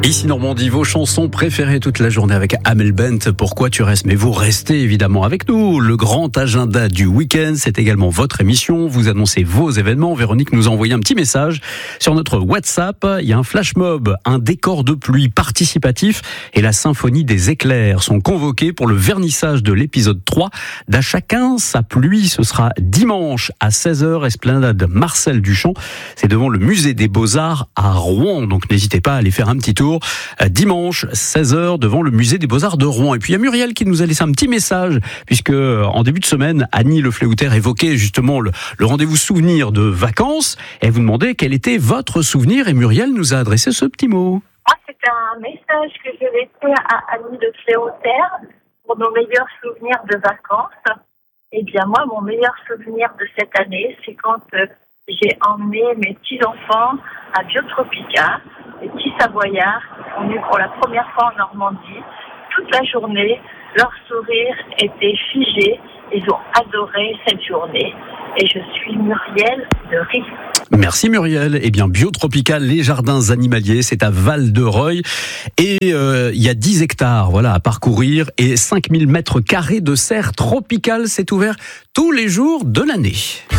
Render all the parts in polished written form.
Ici Normandie, vos chansons préférées toute la journée avec Amel Bent. Pourquoi tu restes? Mais vous restez évidemment avec nous. Le grand agenda du week-end, c'est également votre émission. Vous annoncez vos événements. Véronique nous a envoyé un petit message sur notre WhatsApp. Il y a un flash mob, un décor de pluie participatif et la symphonie des éclairs sont convoqués pour le vernissage de l'épisode 3 d'À chacun sa pluie. Ce sera dimanche à 16h, esplanade Marcel Duchamp. C'est devant le musée des Beaux-Arts à Rouen. Donc n'hésitez pas à aller faire un petit tour. Dimanche 16h devant le musée des Beaux-Arts de Rouen. Et puis il y a Muriel qui nous a laissé un petit message puisque en début de semaine, Annie Le Fléauter évoquait justement le rendez-vous souvenir de vacances. Et elle vous demandait quel était votre souvenir et Muriel nous a adressé ce petit mot. Moi, c'était un message que je laissais à Annie Le Fléauter pour nos meilleurs souvenirs de vacances. Eh bien, moi, mon meilleur souvenir de cette année, c'est quand j'ai emmené mes petits-enfants à Biotropica, les petits Savoyards, qui sont venus pour la première fois en Normandie. Toute la journée, leur sourire était figé. Ils ont adoré cette journée. Et je suis Muriel de Rie. Merci Muriel. Eh bien, Biotropica, les jardins animaliers, c'est à Val-de-Reuil. Et il y a 10 hectares à parcourir et 5000 mètres carrés de serre tropicale. C'est ouvert tous les jours de l'année.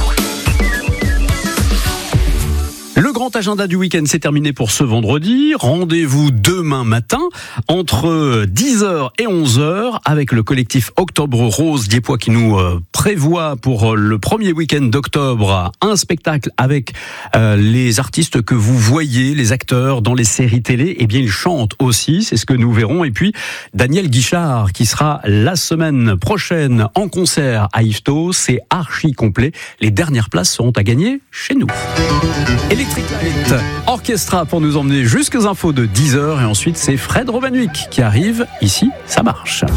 Le grand agenda du week-end, c'est terminé pour ce vendredi. Rendez-vous demain matin entre 10h et 11h avec le collectif Octobre Rose Diepois qui nous prévoit pour le premier week-end d'octobre un spectacle avec les artistes que vous voyez, les acteurs dans les séries télé. Eh bien, ils chantent aussi, c'est ce que nous verrons. Et puis, Daniel Guichard qui sera la semaine prochaine en concert à Yvetot. C'est archi complet. Les dernières places seront à gagner chez nous. Electric Light Orchestra pour nous emmener jusqu'aux infos de 10h et ensuite c'est Fred Robenwick qui arrive. Ici, ça marche.